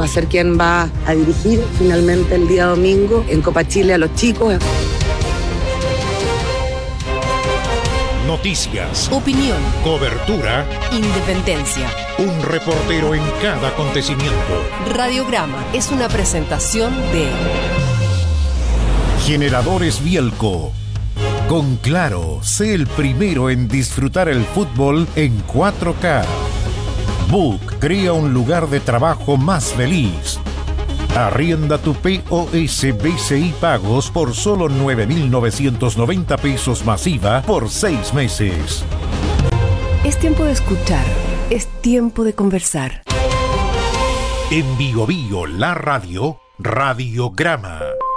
va a ser quien va a dirigir finalmente el día domingo en Copa Chile a los chicos. Noticias, opinión, cobertura, independencia. Un reportero en cada acontecimiento. Radiograma es una presentación de Generadores Bielco. Con Claro, sé el primero en disfrutar el fútbol en 4K. Book crea un lugar de trabajo más feliz. Arrienda tu POS BCI Pagos por solo 9.990 pesos masiva por 6 meses. Es tiempo de escuchar, es tiempo de conversar. En Bio Bio, la radio, Radiograma.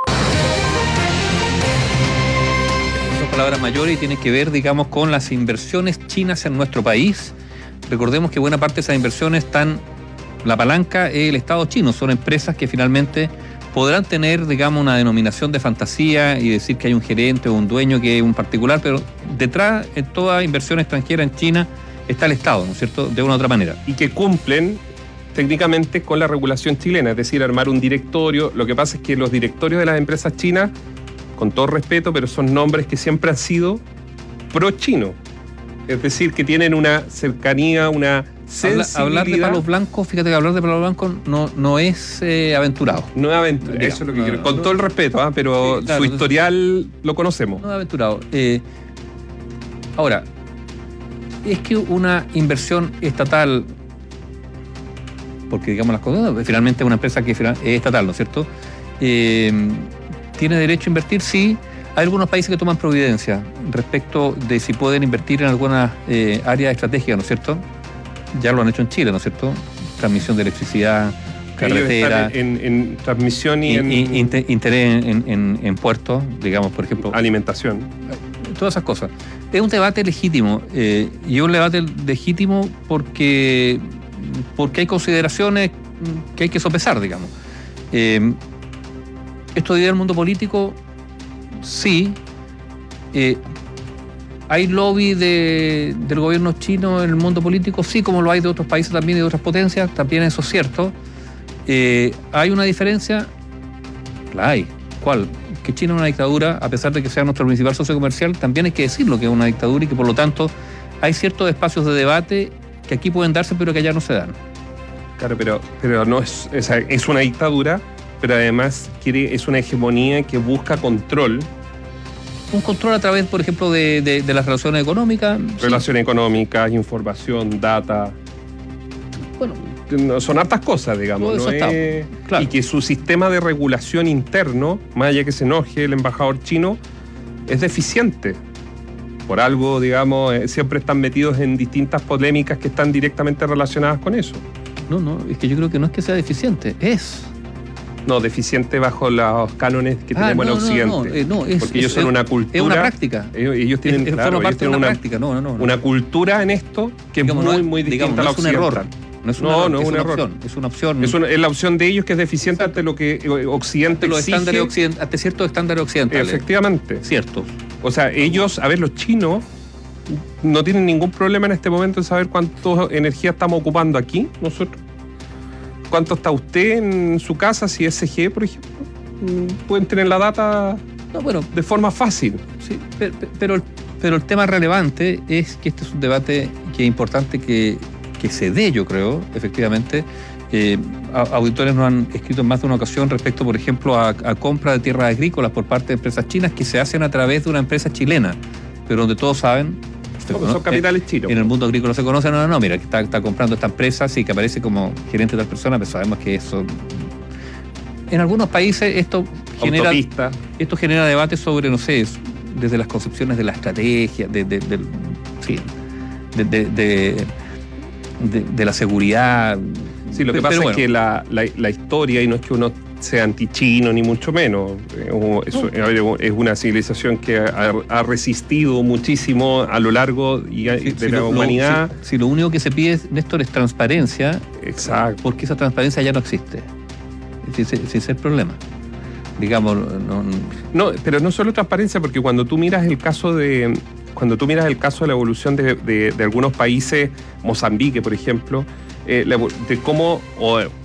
Son palabras mayores y tienen que ver, digamos, con las inversiones chinas en nuestro país. Recordemos que buena parte de esas inversiones están... La palanca es el Estado chino, son empresas que finalmente podrán tener, digamos, una denominación de fantasía y decir que hay un gerente o un dueño que es un particular, pero detrás, en toda inversión extranjera en China, está el Estado, ¿no es cierto?, de una u otra manera. Y que cumplen técnicamente con la regulación chilena, es decir, armar un directorio. Lo que pasa es que los directorios de las empresas chinas, con todo respeto, pero son nombres que siempre han sido pro-chino. Es decir, que tienen una cercanía, una sensibilidad. Hablar de palos blancos, fíjate que hablar de palos blancos no es aventurado. No es aventurado, eso es lo que quiero. Con todo el respeto, pero sí, claro, su historial lo conocemos. No es aventurado. Ahora, es que una inversión estatal, porque digamos las cosas, finalmente es una empresa que es estatal, ¿no es cierto? ¿Tiene derecho a invertir? Sí. Hay algunos países que toman providencia respecto de si pueden invertir en algunas áreas estratégicas, ¿no es cierto? Ya lo han hecho en Chile, ¿no es cierto? Transmisión de electricidad, carretera. En transmisión y interés en puertos, digamos, por ejemplo. Alimentación. Todas esas cosas. Es un debate legítimo. Y es un debate legítimo porque hay consideraciones que hay que sopesar, digamos. ¿Esto divide el mundo político? Sí. ¿Hay lobby del gobierno chino en el mundo político? Sí, como lo hay de otros países también y de otras potencias, también eso es cierto. ¿Hay una diferencia? La hay. ¿Cuál? Que China es una dictadura, a pesar de que sea nuestro principal socio comercial, también hay que decirlo que es una dictadura y que por lo tanto hay ciertos espacios de debate que aquí pueden darse pero que allá no se dan. Claro, pero no es una dictadura, pero además es una hegemonía que busca control. Un control a través, por ejemplo, de las relaciones económicas. Relaciones económicas, información, data. Bueno, son hartas cosas, digamos. Todo eso está, claro. Y que su sistema de regulación interno, más allá que se enoje el embajador chino, es deficiente. Por algo, digamos, siempre están metidos en distintas polémicas que están directamente relacionadas con eso. No, es que yo creo que no es que sea deficiente, es... No, deficiente bajo los cánones que tenemos en Occidente. Porque ellos son una cultura. Es una práctica. Ellos tienen, forma parte de una práctica. Una cultura en esto que digamos, es muy distinta a la occidental. No es un error. Es una opción. Es la opción de ellos que es deficiente ante lo que Occidente exige. Ante ciertos estándares occidentales. Efectivamente. Ciertos. O sea, ellos, los chinos no tienen ningún problema en este momento en saber cuánta energía estamos ocupando aquí, nosotros. ¿Cuánto está usted en su casa? Si es CGE, por ejemplo, pueden tener la data de forma fácil. Sí, pero el tema relevante es que este es un debate que es importante que se dé, yo creo, efectivamente. Auditores nos han escrito en más de una ocasión respecto, por ejemplo, a compra de tierras agrícolas por parte de empresas chinas que se hacen a través de una empresa chilena, pero donde todos saben... Son capitales chinos. En el mundo agrícola se conocen, mira, que está comprando esta empresa, sí, que aparece como gerente de tal persona, pero sabemos que eso... En algunos países esto genera debate sobre, no sé, desde las concepciones de la estrategia, de la seguridad. Sí, lo que pasa es que la historia, y no es que uno sea antichino ni mucho menos, es una civilización que ha resistido muchísimo a lo largo de la humanidad. Si lo único que se pide, Néstor, es transparencia. Exacto. Porque esa transparencia ya no existe. Ese es el problema. Digamos, no, pero no solo transparencia, porque cuando tú miras el caso de la evolución de algunos países, Mozambique, por ejemplo, de cómo,